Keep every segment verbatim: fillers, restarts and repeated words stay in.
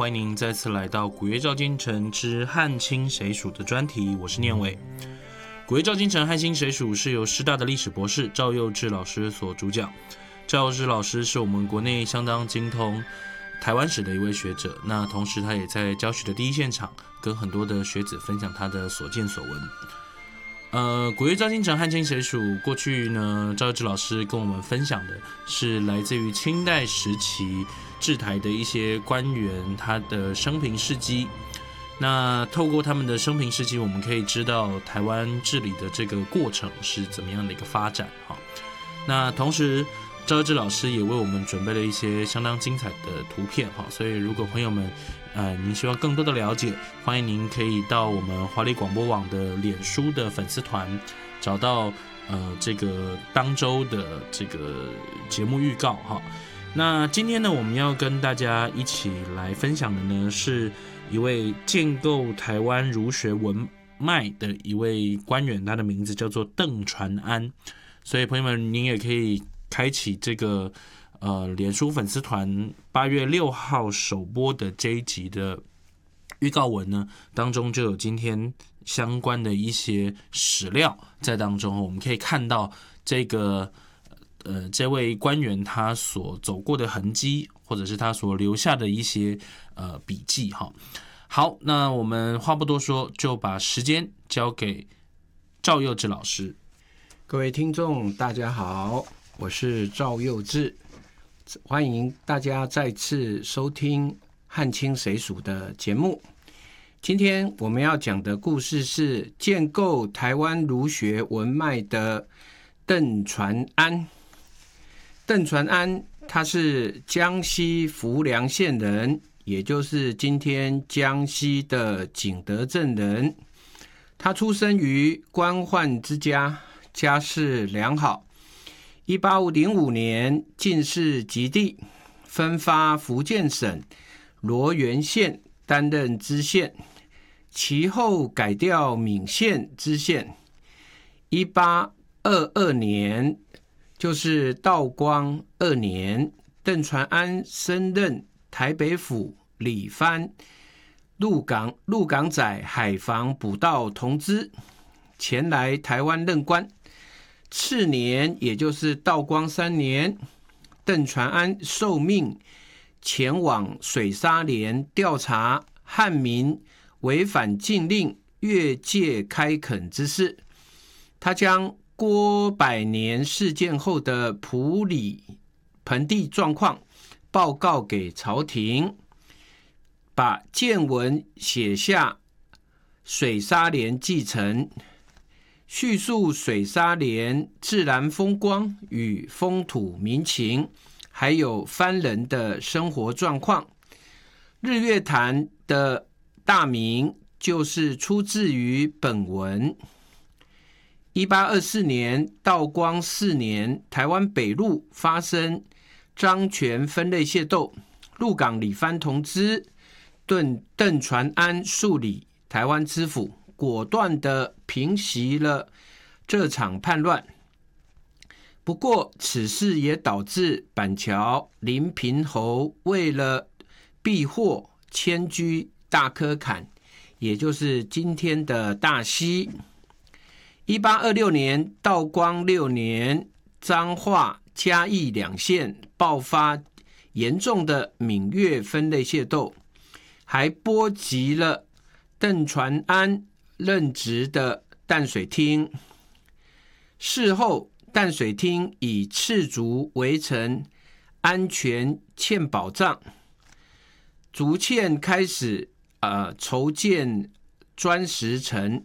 欢迎您再次来到古月照今城之汉清谁属的专题，我是念伟。古月照今城汉清谁属是由师大的历史博士赵佑志老师所主讲。赵佑志老师是我们国内相当精通台湾史的一位学者，那同时他也在教学的第一现场跟很多的学子分享他的所见所闻。呃，古月照今城汉清谁属过去呢，赵佑志老师跟我们分享的是来自于清代时期治台的一些官员他的生平事迹。那透过他们的生平事迹，我们可以知道台湾治理的这个过程是怎么样的一个发展。那同时赵佑志老师也为我们准备了一些相当精彩的图片，所以如果朋友们呃，您希望更多的了解，欢迎您可以到我们华丽广播网的脸书的粉丝团，找到呃这个当周的这个节目预告哈。那今天呢，我们要跟大家一起来分享的呢，是一位建构台湾儒学文脉的一位官员，他的名字叫做邓传安。所以朋友们，您也可以开启这个呃，脸书粉丝团八月六号首播的这一集的预告文呢，当中就有今天相关的一些史料在当中，我们可以看到这个呃这位官员他所走过的痕迹，或者是他所留下的一些呃笔记哈。好，那我们话不多说，就把时间交给赵佑志老师。 各位听众，大家好，我是赵佑志。欢迎大家再次收听汉清谁属的节目。今天我们要讲的故事是建构台湾儒学文脉的邓传安。邓传安他是江西浮梁县人，也就是今天江西的景德镇人。他出生于官宦之家，家世良好。一八零五年进士及第，分发福建省罗源县担任知县，其后改调闽县知县。一八二二年，就是道光二年，邓传安升任台北府理番鹿港鹿港仔海防捕盗同知，前来台湾任官。次年，也就是道光三年，邓传安受命前往水沙连调查汉民违反禁令越界开垦之事。他将郭百年事件后的埔里盆地状况报告给朝廷，把见闻写下《水沙连记程》，叙述水沙连自然风光与风土民情，还有番人的生活状况。日月潭的大名就是出自于本文。一八二四年，道光四年，台湾北路发生漳泉分类械斗，鹿港理番同知邓邓传安数理台湾知府，果断地平息了这场叛乱。不过此事也导致板桥林平侯为了避祸迁居大嵙坎，也就是今天的大溪。一八二六年，道光六年，彰化嘉义两县爆发严重的闽粤分类械斗，还波及了邓传安任职的淡水厅。事后淡水厅以赤竹围城，安全欠保障，逐渐开始、呃、筹建砖石城。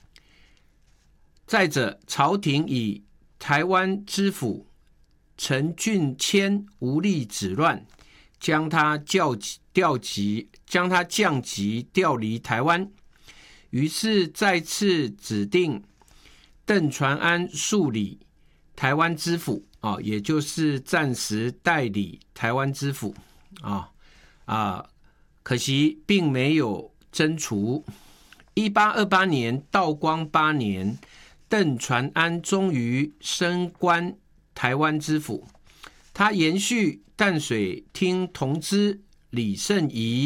再者，朝廷以台湾知府陈俊谦无力止乱，将他调调级，将他降级调离台湾，于是再次指定邓传安数理台湾知府、啊、也就是暂时代理台湾知府、啊啊、可惜并没有征除。一八二八年，道光八年，邓传安终于升官台湾知府。他延续淡水厅同知李圣仪